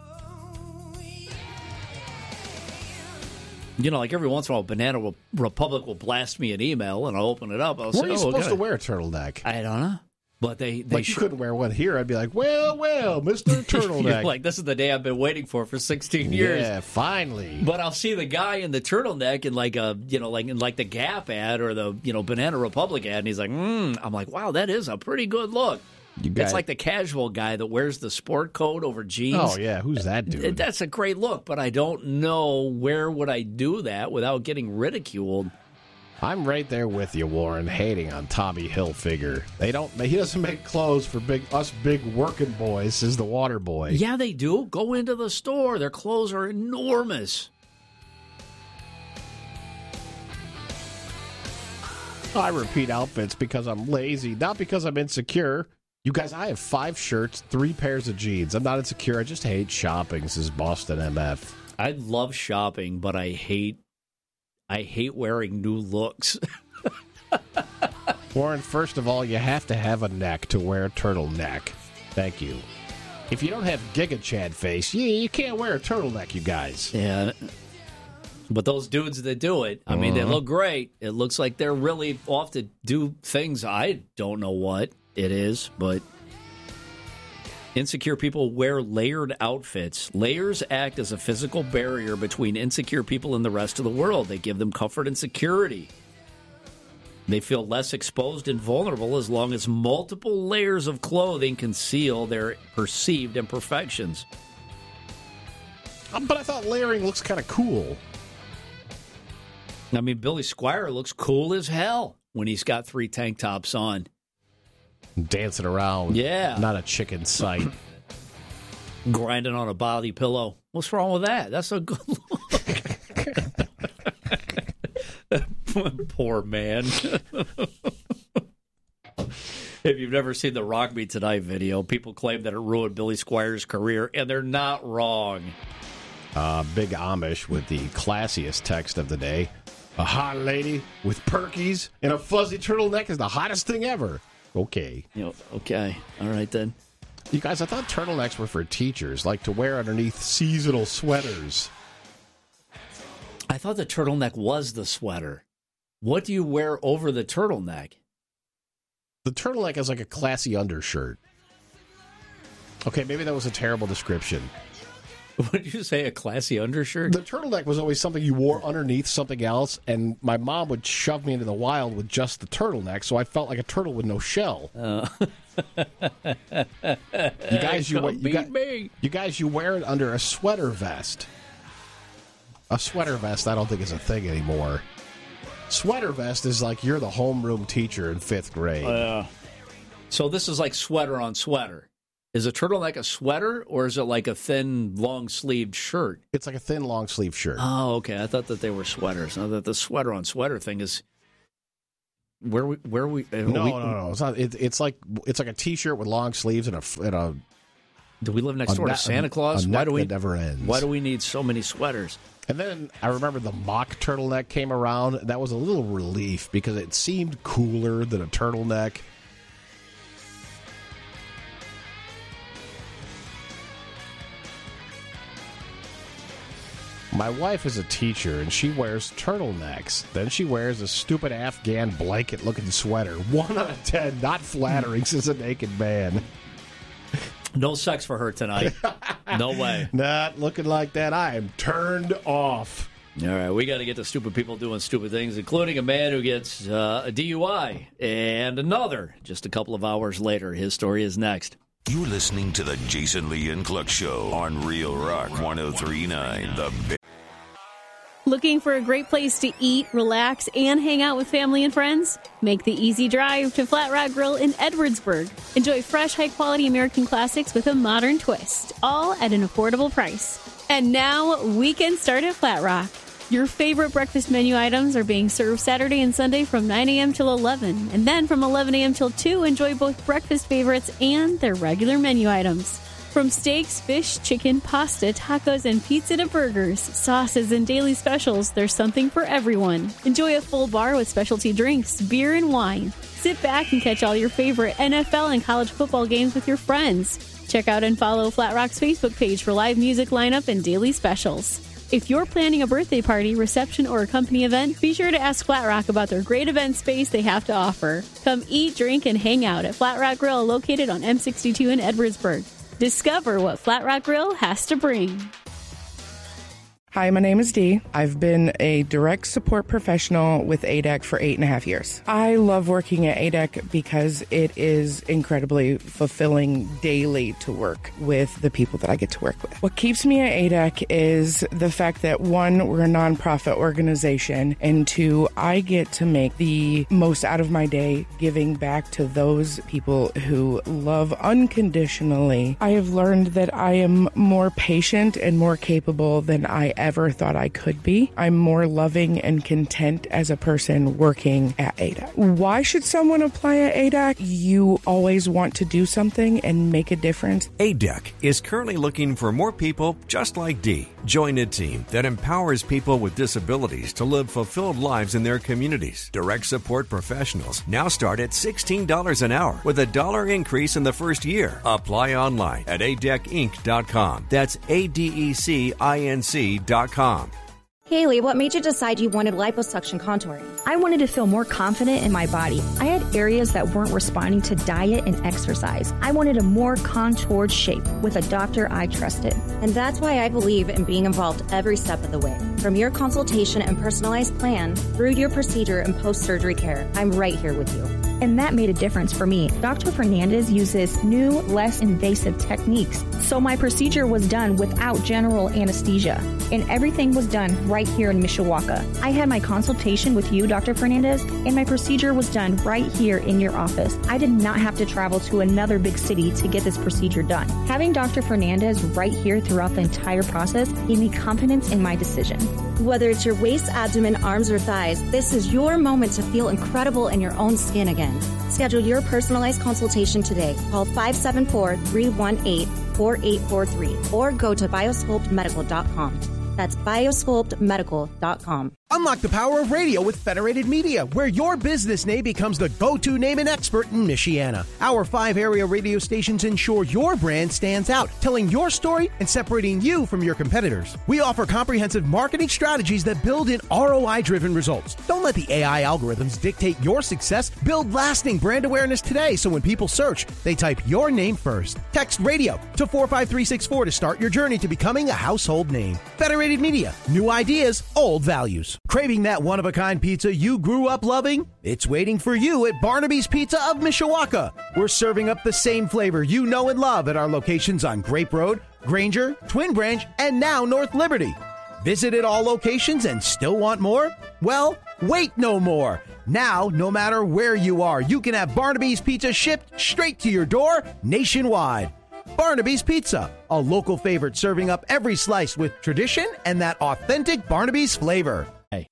You know, like every once in a while, Banana Republic will blast me an email, and I'll open it up. I'll Were say, you oh, supposed gotta... to wear a turtleneck? I don't know. But they, they like you sh- couldn't wear one here. I'd be like, well, well, Mister Turtleneck. You're like, this is the day I've been waiting for for sixteen years. Yeah, finally. But I'll see the guy in the turtleneck in like a, you know, like in like the Gap ad or the, you know, Banana Republic ad, and he's like, hmm. I'm like, wow, that is a pretty good look. You guys... It's like the casual guy that wears the sport coat over jeans. Oh, yeah. Who's that dude? That's a great look, but I don't know where would I do that without getting ridiculed. I'm right there with you, Warren, hating on Tommy Hilfiger. They don't. He doesn't make clothes for big us big working boys, says the water boy. Yeah, they do. Go into the store. Their clothes are enormous. I repeat outfits because I'm lazy, not because I'm insecure. You guys, I have five shirts, three pairs of jeans. I'm not insecure. I just hate shopping, says Boston M F. I love shopping, but I hate I hate wearing new looks. Warren, first of all, you have to have a neck to wear a turtleneck. Thank you. If you don't have Giga Chad face, you, you can't wear a turtleneck, you guys. Yeah. But those dudes that do it, I mean, Uh-huh. they look great. It looks like they're really off to do things I don't know what it is, but insecure people wear layered outfits. Layers act as a physical barrier between insecure people and the rest of the world. They give them comfort and security. They feel less exposed and vulnerable as long as multiple layers of clothing conceal their perceived imperfections. Um, but I thought layering looks kind of cool. I mean, Billy Squier looks cool as hell when he's got three tank tops on. Dancing around. Yeah. Not a chicken sight. Grinding on a body pillow. What's wrong with that? That's a good look. Poor man. If you've never seen the Rock Me Tonight video, people claim that it ruined Billy Squier's career, and they're not wrong. Uh, Big Amish with the classiest text of the day. A hot lady with perkies and a fuzzy turtleneck is the hottest thing ever. Okay. You know, okay. All right, then. You guys, I thought turtlenecks were for teachers, like to wear underneath seasonal sweaters. I thought the turtleneck was the sweater. What do you wear over the turtleneck? The turtleneck is like a classy undershirt. Okay, maybe that was a terrible description. What did you say, a classy undershirt? The turtleneck was always something you wore underneath something else, and my mom would shove me into the wild with just the turtleneck, so I felt like a turtle with no shell. Uh. you guys, you, Come you, beat got, me. you guys, you wear it under a sweater vest. A sweater vest, I don't think is a thing anymore. Sweater vest is like you're the homeroom teacher in fifth grade. Uh, So this is like sweater on sweater. Is a turtleneck a sweater, or is it like a thin, long-sleeved shirt? It's like a thin, long-sleeved shirt. Oh, okay. I thought that they were sweaters. Now that the sweater on sweater thing is where we where we uh, no we, no no. It's not. It, it's like it's like a t-shirt with long sleeves and a and a. Do we live next door ne- to Santa Claus? A Why neck do we that never ends? Why do we need so many sweaters? And then I remember the mock turtleneck came around. That was a little relief because it seemed cooler than a turtleneck. My wife is a teacher, and she wears turtlenecks. Then she wears a stupid Afghan blanket-looking sweater. One out of ten, not flattering, says a naked man. No sex for her tonight. No way. Not looking like that. I am turned off. All right, we got to get to stupid people doing stupid things, including a man who gets uh, a D U I and another just a couple of hours later. His story is next. You're listening to the Jason Lee and Cluck Show on Real Rock one oh three point nine. The Big Looking for a great place to eat, relax, and hang out with family and friends? Make the easy drive to Flat Rock Grill in Edwardsburg. Enjoy fresh, high-quality American classics with a modern twist, all at an affordable price. And now, weekend start at Flat Rock. Your favorite breakfast menu items are being served Saturday and Sunday from nine a.m. till eleven. And then from eleven a.m. till two, enjoy both breakfast favorites and their regular menu items. From steaks, fish, chicken, pasta, tacos, and pizza to burgers, sauces, and daily specials, there's something for everyone. Enjoy a full bar with specialty drinks, beer, and wine. Sit back and catch all your favorite N F L and college football games with your friends. Check out and follow Flat Rock's Facebook page for live music lineup and daily specials. If you're planning a birthday party, reception, or a company event, be sure to ask Flat Rock about their great event space they have to offer. Come eat, drink, and hang out at Flat Rock Grill, located on M sixty-two in Edwardsburg. Discover what Flat Rock Grill has to bring. Hi, my name is Dee. I've been a direct support professional with A D E C for eight and a half years. I love working at A D E C because it is incredibly fulfilling daily to work with the people that I get to work with. What keeps me at A D E C is the fact that, one, we're a nonprofit organization, and two, I get to make the most out of my day giving back to those people who love unconditionally. I have learned that I am more patient and more capable than I ever ever thought I could be. I'm more loving and content as a person working at A D E C. Why should someone apply at A D E C? You always want to do something and make a difference. A D E C is currently looking for more people just like Dee. Join a team that empowers people with disabilities to live fulfilled lives in their communities. Direct support professionals now start at sixteen dollars an hour with a dollar increase in the first year. Apply online at A D E C inc dot com. That's A D E C I N C dot com. Haley, what made you decide you wanted liposuction contouring? I wanted to feel more confident in my body. I had areas that weren't responding to diet and exercise. I wanted a more contoured shape with a doctor I trusted. And that's why I believe in being involved every step of the way. From your consultation and personalized plan through your procedure and post-surgery care, I'm right here with you. And that made a difference for me. Doctor Fernandez uses new, less invasive techniques. So my procedure was done without general anesthesia. And everything was done right here in Mishawaka. I had my consultation with you, Doctor Fernandez, and my procedure was done right here in your office. I did not have to travel to another big city to get this procedure done. Having Doctor Fernandez right here throughout the entire process gave me confidence in my decision. Whether it's your waist, abdomen, arms, or thighs, this is your moment to feel incredible in your own skin again. Schedule your personalized consultation today. Call five seven four, three one eight, four eight four three or go to biosculpt medical dot com. That's biosculpt medical dot com. Unlock the power of radio with Federated Media, where your business name becomes the go-to name and expert in Michiana. Our five area radio stations ensure your brand stands out, telling your story and separating you from your competitors. We offer comprehensive marketing strategies that build in R O I-driven results. Don't let the A I algorithms dictate your success. Build lasting brand awareness today so when people search, they type your name first. Text radio to four five three six four to start your journey to becoming a household name. Federated Media, new ideas, old values. Craving that one-of-a-kind pizza you grew up loving? It's waiting for you at Barnaby's Pizza of Mishawaka. We're serving up the same flavor you know and love at our locations on Grape Road, Granger, Twin Branch, and now North Liberty. Visited all locations and still want more? Well, wait no more. Now, no matter where you are, you can have Barnaby's Pizza shipped straight to your door nationwide. Barnaby's Pizza, a local favorite serving up every slice with tradition and that authentic Barnaby's flavor. Hey.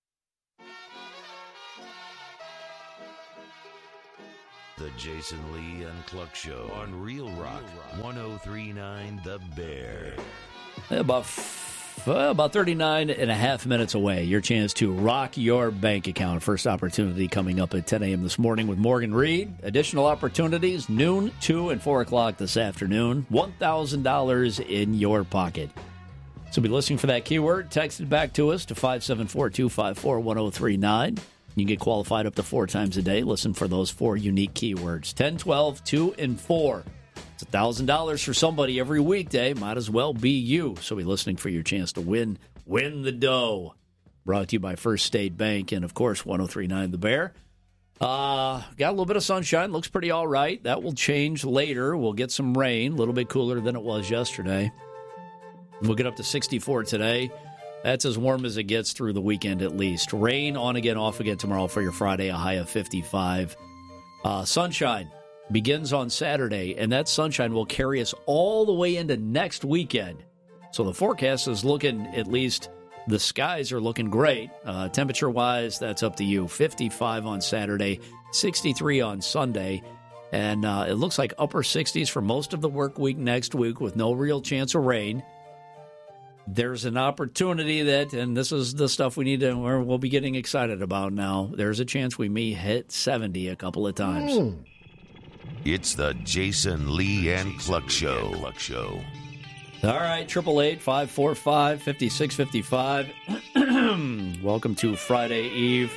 The Jason Lee Cluck Show on Real Rock one oh three point nine The Bear. About, uh, about thirty-nine and a half minutes away, your chance to rock your bank account. First opportunity coming up at ten a.m. this morning with Morgan Reed. Additional opportunities, noon, two, and four o'clock this afternoon. one thousand dollars in your pocket. So be listening for that keyword. Text it back to us to five seven four, two five four, one oh three nine. You can get qualified up to four times a day. Listen for those four unique keywords. ten, twelve, two, and four. It's one thousand dollars for somebody every weekday. Might as well be you. So be listening for your chance to win. Win the dough. Brought to you by First State Bank and, of course, one oh three point nine The Bear. Uh, got a little bit of sunshine. Looks pretty all right. That will change later. We'll get some rain. A little bit cooler than it was yesterday. We'll get up to sixty-four today. That's as warm as it gets through the weekend at least. Rain on again, off again tomorrow for your Friday, a high of fifty-five. Uh, sunshine begins on Saturday, and that sunshine will carry us all the way into next weekend. So the forecast is looking, at least the skies are looking great. Uh, temperature-wise, that's up to you. fifty-five on Saturday, sixty-three on Sunday. And uh, it looks like upper sixties for most of the work week next week with no real chance of rain. There's an opportunity that, and this is the stuff we need to, or we'll be getting excited about now. There's a chance we may hit seventy a couple of times. Mm. It's the Jason Lee and Cluck Show. Cluck Show. All right, triple eight five four five fifty six fifty five. Welcome to Friday Eve.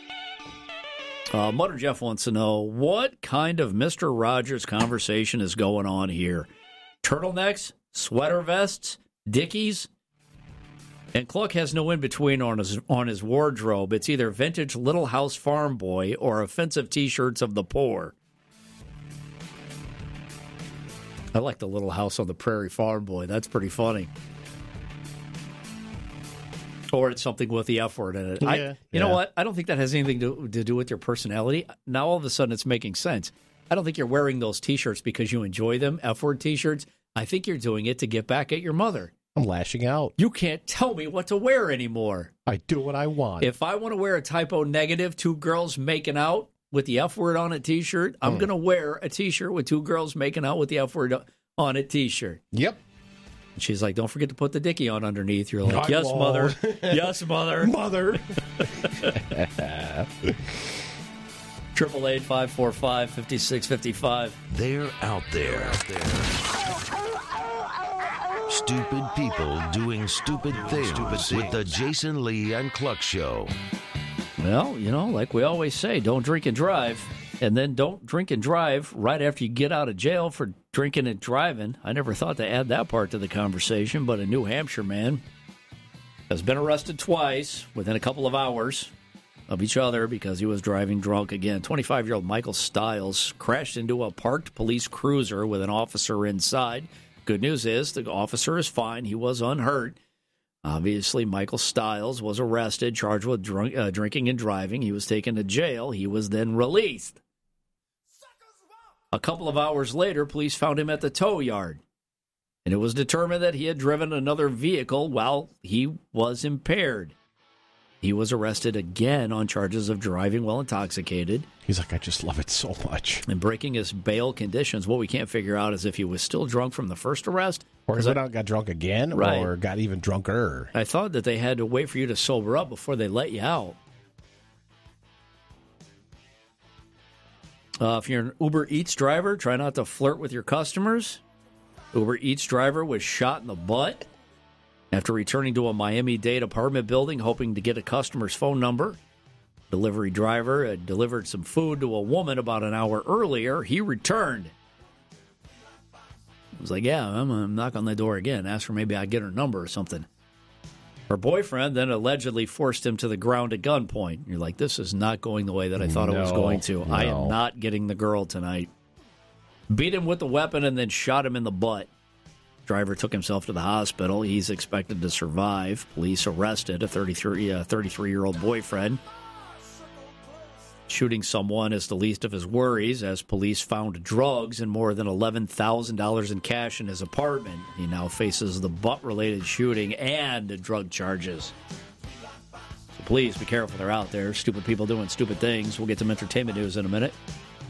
Uh, Mudder Jeff wants to know what kind of Mister Rogers conversation is going on here. Turtlenecks, sweater vests, Dickies, and Cluck has no in-between on his on his wardrobe. It's either vintage Little House Farm Boy or offensive T-shirts of the poor. I like the Little House on the Prairie Farm Boy. That's pretty funny. Or it's something with the F word in it. Yeah, I, you yeah. know what? I don't think that has anything to, to do with your personality. Now all of a sudden it's making sense. I don't think you're wearing those T-shirts because you enjoy them, F word T-shirts. I think you're doing it to get back at your mother. I'm lashing out. You can't tell me what to wear anymore. I do what I want. If I want to wear a typo negative, two girls making out with the F word on a T-shirt, I'm Mm. going to wear a T-shirt with two girls making out with the F word on a T-shirt. Yep. And she's like, don't forget to put the Dickie on underneath. You're like, I yes, won't. mother. Yes, mother. Mother. Triple eight five four five fifty six fifty five. They're out there. Out there. Stupid people doing stupid things, stupid things with the Jason Lee and Cluck Show. Well, you know, like we always say, don't drink and drive. And then don't drink and drive right after you get out of jail for drinking and driving. I never thought to add that part to the conversation, but a New Hampshire man has been arrested twice within a couple of hours of each other because he was driving drunk again. twenty-five-year-old Michael Stiles crashed into a parked police cruiser with an officer inside. Good news is the officer is fine. He was unhurt. Obviously, Michael Stiles was arrested, charged with drunk, uh, drinking and driving. He was taken to jail. He was then released. A couple of hours later, police found him at the tow yard, and it was determined that he had driven another vehicle while he was impaired. He was arrested again on charges of driving while intoxicated. He's like, I just love it so much. And breaking his bail conditions. What we can't figure out is if he was still drunk from the first arrest. Or he got drunk again, Right. or got even drunker. I thought that they had to wait for you to sober up before they let you out. Uh, if you're an Uber Eats driver, try not to flirt with your customers. Uber Eats driver was shot in the butt after returning to a Miami-Dade apartment building hoping to get a customer's phone number. Delivery driver had delivered some food to a woman about an hour earlier. He returned. He was like, yeah, I'm going to knock on the door again. Ask her maybe I get her number or something. Her boyfriend then allegedly forced him to the ground at gunpoint. You're like, this is not going the way that I thought No, it was going to. no. I am not getting the girl tonight. Beat him with the weapon and then shot him in the butt. Driver took himself to the hospital. He's expected to survive. Police arrested a thirty-three, uh, thirty-three-year-old boyfriend. Shooting someone is the least of his worries, as police found drugs and more than eleven thousand dollars in cash in his apartment. He now faces the butt-related shooting and drug charges. So please be careful. They're out there. Stupid people doing stupid things. We'll get some entertainment news in a minute.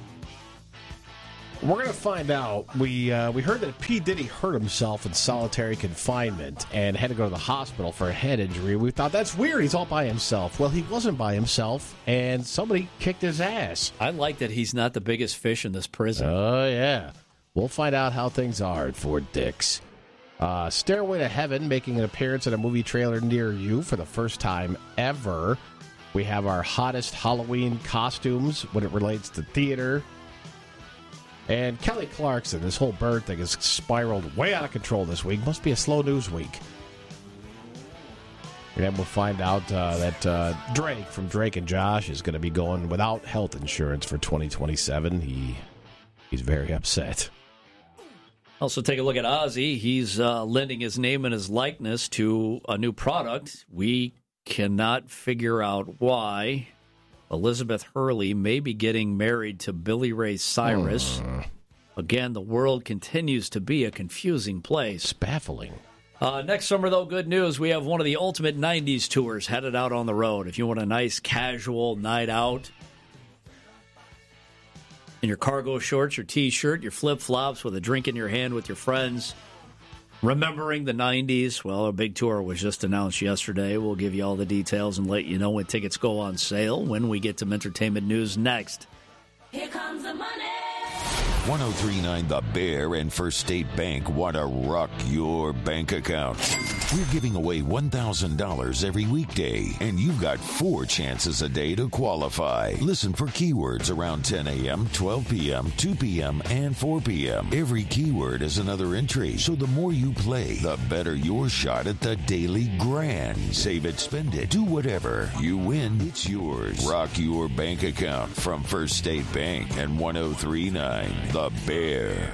We're going to find out. We uh, we heard that P. Diddy hurt himself in solitary confinement and had to go to the hospital for a head injury. We thought, that's weird. He's all by himself. Well, he wasn't by himself, and somebody kicked his ass. I like that he's not the biggest fish in this prison. Oh, yeah. We'll find out how things are at Fort Dix. Uh, Stairway to Heaven making an appearance in a movie trailer near you for the first time ever. We have our hottest Halloween costumes when it relates to theater. And Kelly Clarkson, this whole bird thing has spiraled way out of control this week. Must be a slow news week. And then we'll find out uh, that uh, Drake from Drake and Josh is going to be going without health insurance for twenty twenty-seven. He He's very upset. Also, take a look at Ozzy. He's uh, lending his name and his likeness to a new product. We cannot figure out why. Elizabeth Hurley may be getting married to Billy Ray Cyrus. Mm. Again, the world continues to be a confusing place. It's baffling. Uh, next summer, though, good news. We have one of the ultimate nineties tours headed out on the road. If you want a nice, casual night out in your cargo shorts, your T-shirt, your flip-flops with a drink in your hand with your friends, remembering the nineties, well, a big tour was just announced yesterday. We'll give you all the details and let you know when tickets go on sale when we get some entertainment news next. Here comes the money. one oh three point nine The Bear and First State Bank want to rock your bank account. We're giving away one thousand dollars every weekday, and you've got four chances a day to qualify. Listen for keywords around ten a.m., twelve p.m., two p.m., and four p.m. Every keyword is another entry, so the more you play, the better your shot at the daily grand. Save it, spend it, do whatever. You win, it's yours. Rock your bank account from First State Bank and one oh three point nine The Bear.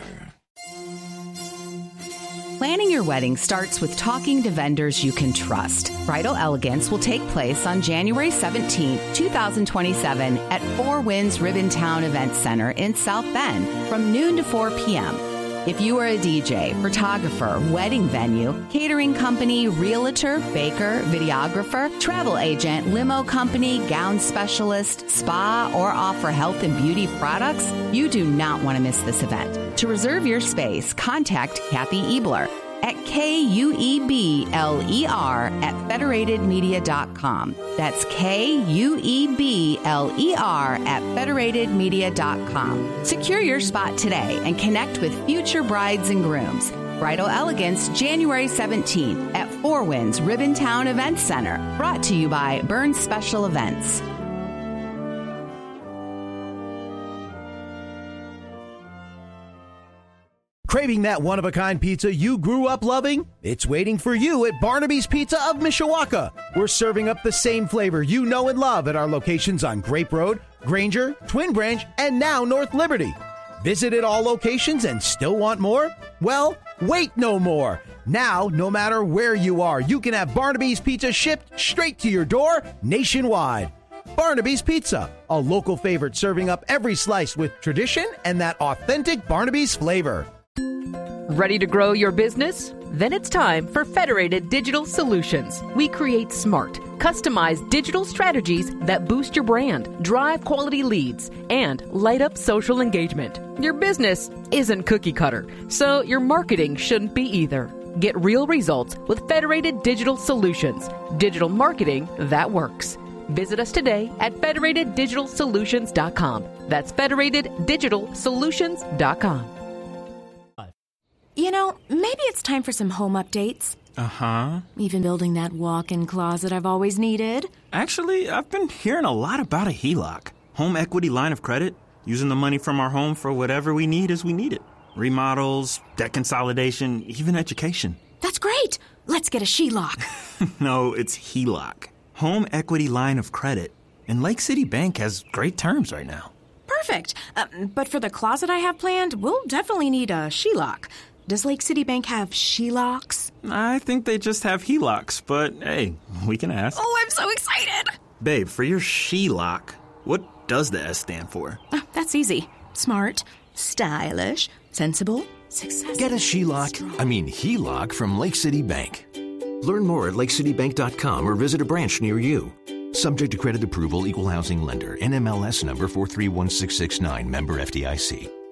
Planning your wedding starts with talking to vendors you can trust. Bridal Elegance will take place on January seventeenth, twenty twenty-seven at Four Winds Ribbontown Event Center in South Bend from noon to four p.m. If you are a D J, photographer, wedding venue, catering company, realtor, baker, videographer, travel agent, limo company, gown specialist, spa, or offer health and beauty products, you do not want to miss this event. To reserve your space, contact Kathy Ebler at K U E B L E R at federated media dot com. That's K U E B L E R at federated media dot com. Secure your spot today and connect with future brides and grooms. Bridal Elegance, January seventeenth at Four Winds Ribbontown Event Center. Brought to you by Burns Special Events. Craving that one-of-a-kind pizza you grew up loving? It's waiting for you at Barnaby's Pizza of Mishawaka. We're serving up the same flavor you know and love at our locations on Grape Road, Granger, Twin Branch, and now North Liberty. Visited all locations and still want more? Well, wait no more. Now, no matter where you are, you can have Barnaby's Pizza shipped straight to your door nationwide. Barnaby's Pizza, a local favorite serving up every slice with tradition and that authentic Barnaby's flavor. Ready to grow your business? Then it's time for Federated Digital Solutions. We create smart, customized digital strategies that boost your brand, drive quality leads, and light up social engagement. Your business isn't cookie cutter, so your marketing shouldn't be either. Get real results with Federated Digital Solutions. Digital marketing that works. Visit us today at federated digital solutions dot com. That's federated digital solutions dot com. You know, maybe it's time for some home updates. Uh-huh. Even building that walk-in closet I've always needed. Actually, I've been hearing a lot about a H E L O C. Home equity line of credit. Using the money from our home for whatever we need as we need it. Remodels, debt consolidation, even education. That's great! Let's get a She Lock. No, it's H E L O C. Home equity line of credit. And Lake City Bank has great terms right now. Perfect. Uh, but for the closet I have planned, we'll definitely need a She Lock. Does Lake City Bank have She Locks? I think they just have H E L O Cs, but hey, we can ask. Oh, I'm so excited! Babe, for your She Lock, what does the S stand for? Ah, that's easy. Smart, stylish, sensible, successful. Get a She-Lock, I mean HELOC from Lake City Bank. Learn more at lake city bank dot com or visit a branch near you. Subject to credit approval, equal housing lender, N M L S number four three one six six nine, member F D I C.